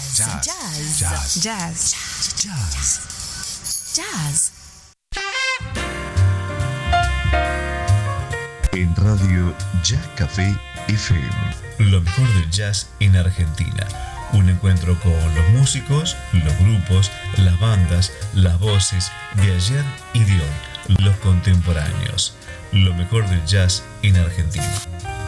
En Radio Jazz Café FM. Lo mejor del jazz en Argentina. Un encuentro con los músicos, los grupos, las bandas, las voces de ayer y de hoy, los contemporáneos. Lo mejor del jazz en Argentina.